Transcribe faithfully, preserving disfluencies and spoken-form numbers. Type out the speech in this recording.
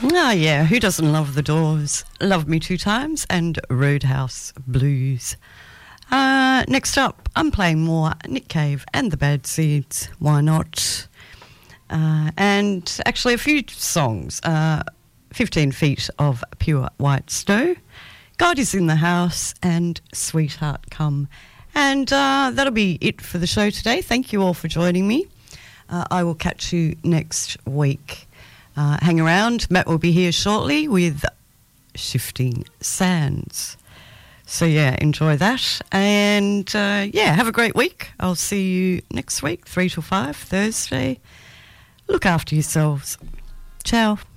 Ah, yeah, who doesn't love the Doors? Love Me Two Times and Roadhouse Blues. Uh, next up, I'm playing more Nick Cave and the Bad Seeds. Why not? Uh, and actually a few songs. Uh, fifteen Feet of Pure White Snow, God Is in the House, and Sweetheart Come. And uh, that'll be it for the show today. Thank you all for joining me. Uh, I will catch you next week. Uh, hang around. Matt will be here shortly with Shifting Sands. So, yeah, enjoy that. And, uh, yeah, have a great week. I'll see you next week, three till five, Thursday. Look after yourselves. Ciao.